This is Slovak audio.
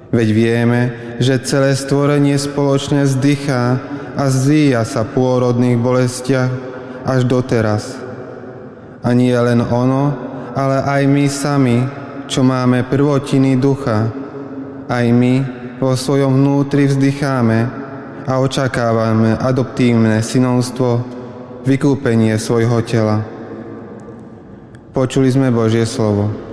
Veď vieme, že celé stvorenie spoločne vzdychá a zvíja sa v pôrodných bolestiach až doteraz. A nie len ono, ale aj my sami, čo máme prvotiny ducha. Aj my vo svojom vnútri vzdycháme a očakávame adoptívne synovstvo, vykúpenie svojho tela. Počuli sme Božie slovo.